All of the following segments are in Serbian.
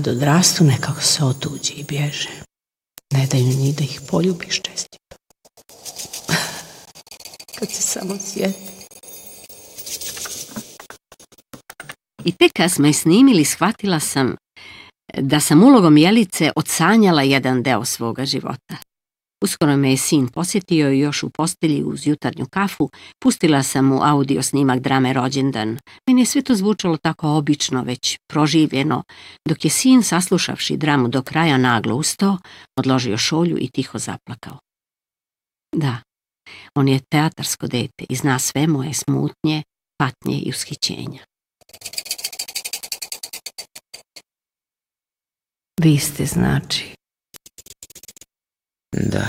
kad odrastu nekako se otuđi i bježe. Ne daju ni da ih poljubiš čestito. Kad se samo sjeti. I tek kad smo je snimili, shvatila sam da sam ulogom Jelice odsanjala jedan deo svoga života. Uskoro me je sin posjetio i još u postelji uz jutarnju kafu pustila sam mu audio snimak drame Rođendan. Meni je sve to zvučalo tako obično, već proživljeno, dok je sin, saslušavši dramu do kraja, naglo ustao, odložio šolju i tiho zaplakao. Da, on je teatarsko dete i zna sve moje smutnje, patnje i ushićenja. Vi ste, znači... Da.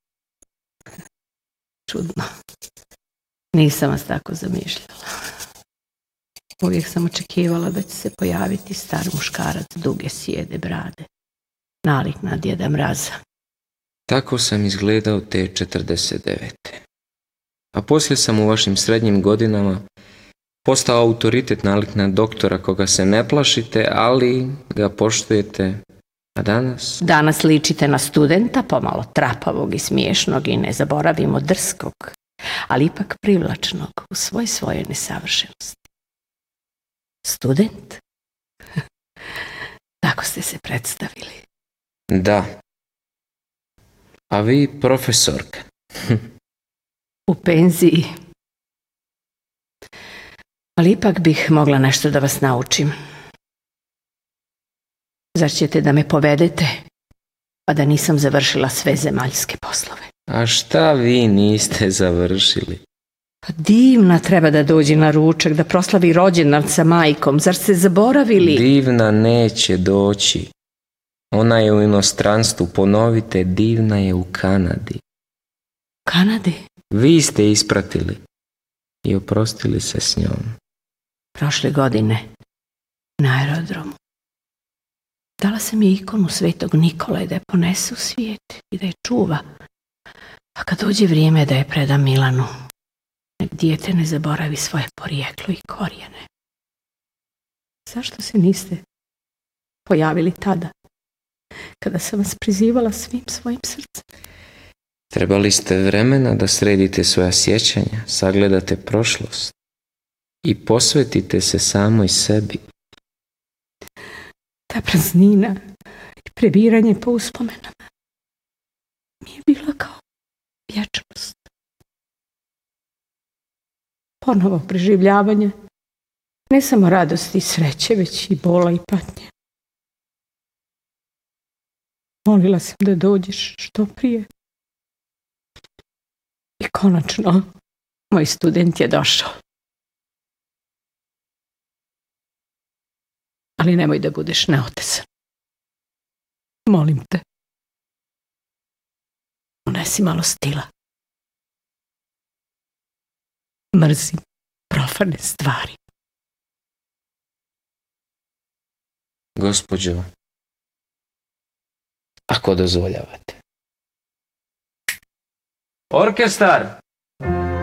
Čudno. Nisam vas tako zamišljala. Uvijek sam očekivala da će se pojaviti star muškarac, duge sjede brade, nalik na Djeda Mraza. Tako sam izgledao te 49. A poslije sam u vašim srednjim godinama postao autoritet nalik na doktora koga se ne plašite, ali ga poštujete. A danas? Danas ličite na studenta, pomalo trapavog i smiješnog i ne zaboravimo drskog, ali ipak privlačnog u svojoj nesavršenosti. Student? Tako ste se predstavili. Da. A vi profesorka? U penziji. Ali ipak bih mogla nešto da vas naučim. Zar ćete da me povedete, pa da nisam završila sve zemaljske poslove? A šta vi niste završili? Pa Divna treba da dođe na ručak, da proslavi rođendan sa majkom. Zar ste zaboravili? Divna neće doći. Ona je u inostranstvu, ponovite, Divna je u Kanadi. Kanadi? Vi ste ispratili i oprostili se s njom. Prošle godine, na aerodromu. Dala sam je ikonu Svetog Nikole da je ponese u svijet i da je čuva. A kad dođe vrijeme da je preda Milanu, nek dijete ne zaboravi svoje porijeklo i korijene. Zašto se niste pojavili tada, kada sam vas prizivala svim svojim srcem? Trebali ste vremena da sredite svoja sjećanja, sagledate prošlost i posvetite se samoj sebi. Ta praznina i prebiranje po uspomenama mi je bila kao vječnost. Ponovo preživljavanje ne samo radosti i sreće, već i bola i patnje. Molila sam da dođeš što prije. I konačno, moj student je došao. Ali nemoj da budeš neotesan. Molim te. Unesi malo stila. Mrzim profane stvari. Gospođo, ako dozvoljavate. Orkestar!